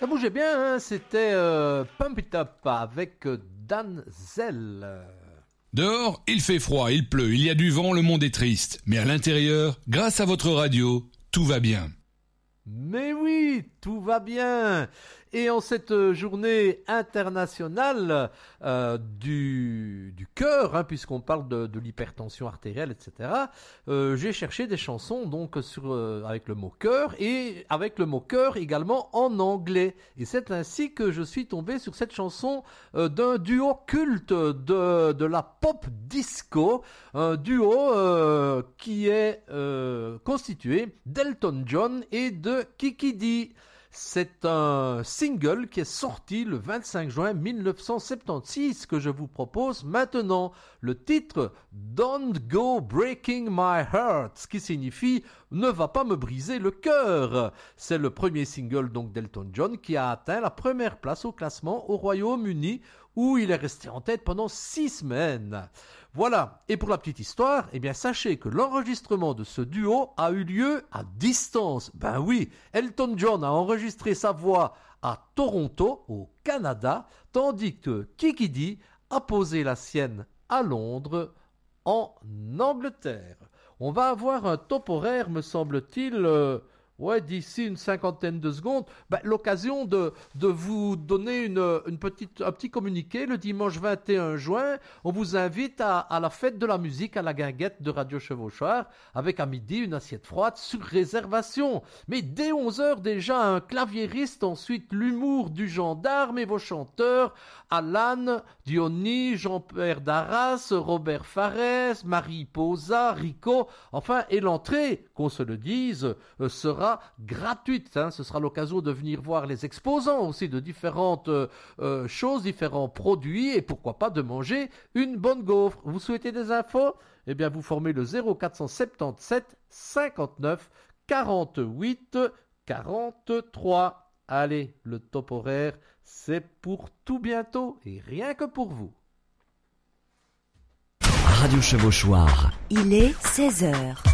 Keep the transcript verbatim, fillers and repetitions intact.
Ça bougeait bien, hein, c'était euh, Pump It Up avec euh, Dan Zell. Dehors, il fait froid, il pleut, il y a du vent, le monde est triste. Mais à l'intérieur, grâce à votre radio, tout va bien. Mais oui, tout va bien. Et en cette journée internationale euh, du, du cœur, hein, puisqu'on parle de, de l'hypertension artérielle, et cetera, euh, j'ai cherché des chansons donc sur, euh, avec le mot cœur et avec le mot cœur également en anglais. Et c'est ainsi que je suis tombé sur cette chanson euh, d'un duo culte de, de la pop disco, un duo euh, qui est euh, constitué d'Elton John et de Kiki Dee. C'est un single qui est sorti le vingt-cinq juin mille neuf cent soixante-seize que je vous propose maintenant. Le titre Don't Go Breaking My Heart, ce qui signifie ne va pas me briser le cœur. C'est le premier single donc d'Elton John qui a atteint la première place au classement au Royaume-Uni où il est resté en tête pendant six semaines. Voilà, et pour la petite histoire, eh bien sachez que l'enregistrement de ce duo a eu lieu à distance. Ben oui, Elton John a enregistré sa voix à Toronto, au Canada, tandis que Kiki Dee a posé la sienne à Londres, en Angleterre. On va avoir un top horaire, me semble-t-il, euh, ouais, d'ici une cinquantaine de secondes, ben, l'occasion de, de vous donner une, une petite, un petit communiqué. Le dimanche vingt et un juin, on vous invite à, à la fête de la musique à la guinguette de Radio Chevauchoir, avec à midi une assiette froide sur réservation. Mais dès onze heures déjà, un claviériste, ensuite l'humour du gendarme et vos chanteurs, Alan, Diony, Jean-Pierre Darras, Robert Farès, Marie Posa, Rico, enfin, et l'entrée, qu'on se le dise, euh, sera gratuite. Hein. Ce sera l'occasion de venir voir les exposants aussi de différentes euh, euh, choses, différents produits, et pourquoi pas de manger une bonne gaufre. Vous souhaitez des infos? Eh bien, vous formez le zéro quatre cent soixante-dix-sept cinquante-neuf quarante-huit quarante-trois. Allez, le top horaire, c'est pour tout bientôt et rien que pour vous. Radio Chevauchoir. Il est seize heures.